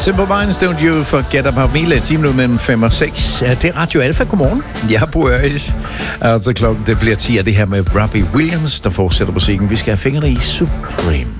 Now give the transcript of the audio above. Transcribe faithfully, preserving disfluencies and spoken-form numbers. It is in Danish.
Simple Minds, Don't You Forget About Me. Lidt time nu mellem fem og seks. Det er Radio Alpha. Godmorgen. Jeg er Bo Øris. Altså klokken, det bliver ti, og det her med Robbie Williams, der fortsætter musikken. Vi skal have fingrene i Supreme.